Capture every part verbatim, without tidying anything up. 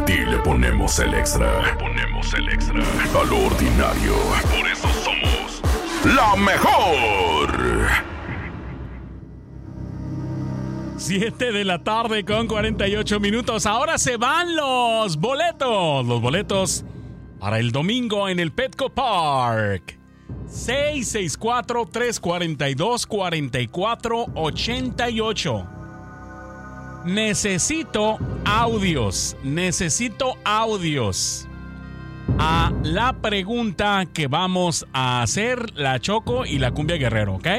ti le ponemos el extra. Le ponemos el extra. A lo ordinario. Por eso somos la mejor. siete de la tarde con cuarenta y ocho minutos. Ahora se van los boletos. Los boletos para el domingo en el Petco Park. seis seis cuatro, tres cuatro dos, cuatro cuatro ocho ocho. Necesito audios. Necesito audios. A la pregunta que vamos a hacer la Choco y la Cumbia Guerrero, ¿ok?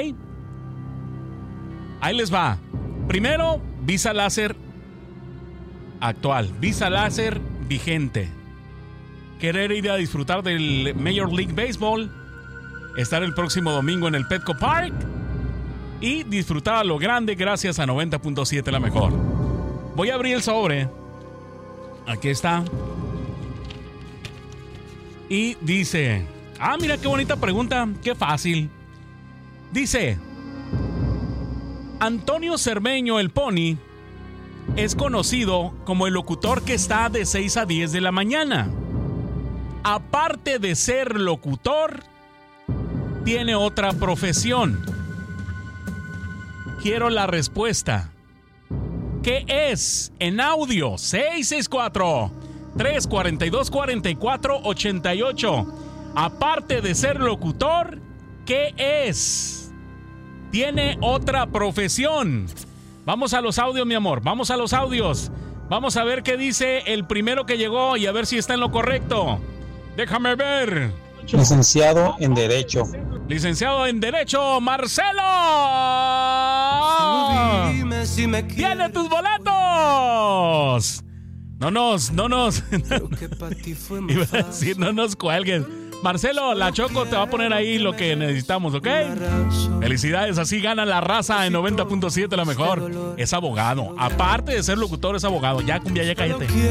Ahí les va. Primero, visa láser actual, visa láser vigente. Querer ir a disfrutar del Major League Baseball, estar el próximo domingo en el Petco Park y disfrutar a lo grande gracias a noventa punto siete La Mejor. Voy a abrir el sobre. Aquí está. Y dice... Ah, mira qué bonita pregunta, qué fácil. Dice... Antonio Cermeño, el Pony, es conocido como el locutor que está de seis a diez de la mañana. Aparte de ser locutor, tiene otra profesión. Quiero la respuesta. ¿Qué es? En audio, seis seis cuatro, tres cuatro dos, cuatro cuatro ocho ocho. Aparte de ser locutor, ¿qué es? Tiene otra profesión. Vamos a los audios, mi amor. Vamos a los audios. Vamos a ver qué dice el primero que llegó y a ver si está en lo correcto. Déjame ver. Licenciado en Derecho. Licenciado en Derecho, Marcelo. ¡Tiene tus boletos! No nos, no nos. Iba a decir, no nos cuelguen. Marcelo, la Choco te va a poner ahí lo que necesitamos, ¿ok? Felicidades, así gana la raza en noventa punto siete La Mejor. Es abogado. Aparte de ser locutor, es abogado. Ya, Cumbia, ya cállate.